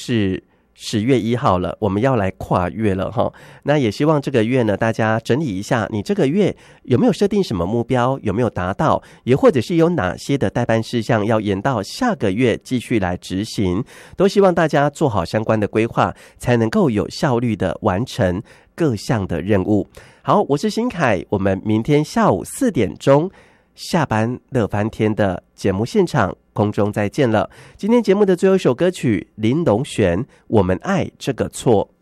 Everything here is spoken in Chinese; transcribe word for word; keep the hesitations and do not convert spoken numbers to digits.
是十月一号了，我们要来跨月了哈。那也希望这个月呢，大家整理一下，你这个月有没有设定什么目标，有没有达到，也或者是有哪些的待办事项要延到下个月继续来执行，都希望大家做好相关的规划，才能够有效率的完成各项的任务。好，我是新凯，我们明天下午四点钟下班乐翻天的节目现场空中再见了。今天节目的最后一首歌曲，林隆璇《我们爱这个错》。